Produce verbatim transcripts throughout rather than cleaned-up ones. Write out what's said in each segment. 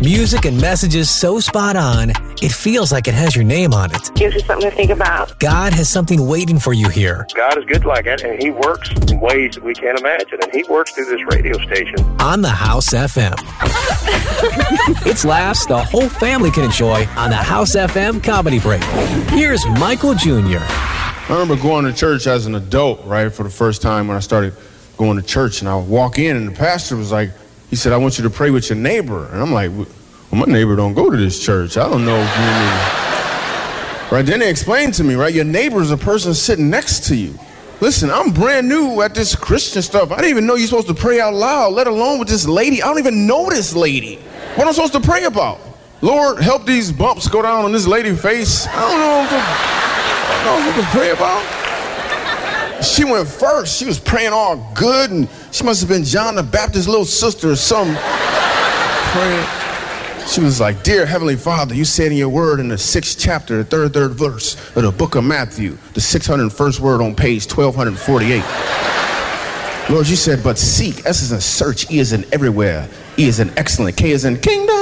Music and messages so spot on, it feels like it has your name on it. Gives you something to think about. God has something waiting for you here. God is good like that, and He works in ways that we can't imagine, and He works through this radio station. On the House F M. It's laughs the whole family can enjoy on the House F M Comedy Break. Here's Michael Junior I remember going to church as an adult, right, for the first time when I started going to church, and I would walk in, and the pastor was like, he said, I want you to pray with your neighbor. And I'm like, well, my neighbor don't go to this church. I don't know if you mean. Right, then they explained to me, right, your neighbor is a person sitting next to you. Listen, I'm brand new at this Christian stuff. I didn't even know you're supposed to pray out loud, let alone with this lady. I don't even know this lady. What am I supposed to pray about? Lord, help these bumps go down on this lady's face. I don't know what to, I don't know what to pray about. She went first. She was praying all good, and she must have been John the Baptist's little sister or something. Praying. She was like, Dear Heavenly Father, you said in your word in the sixth chapter, the third, third verse of the book of Matthew, the six hundred first word on page twelve forty-eight. Lord, you said, but seek, S is in search, E is in everywhere, E is in excellent, K is in kingdom.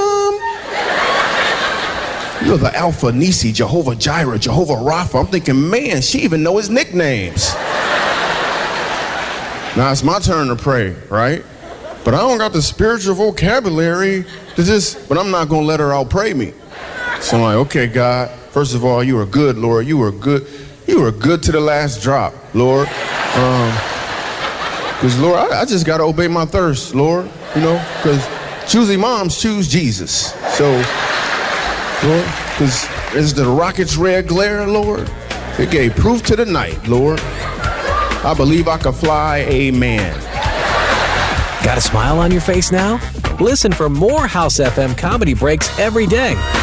You're the Alpha, Nisi, Jehovah Jireh, Jehovah Rapha. I'm thinking, man, she even know his nicknames. Now it's my turn to pray, right? But I don't got the spiritual vocabulary to just, but I'm not going to let her out-pray me. So I'm like, okay, God, first of all, you are good, Lord. You are good. You are good to the last drop, Lord. Because, um, Lord, I, I just got to obey my thirst, Lord, you know, because choosy moms choose Jesus. So, Lord, because as the rocket's red glare, Lord, it gave proof to the night, Lord. I believe I can fly, amen. Got a smile on your face now? Listen for more House F M Comedy Breaks every day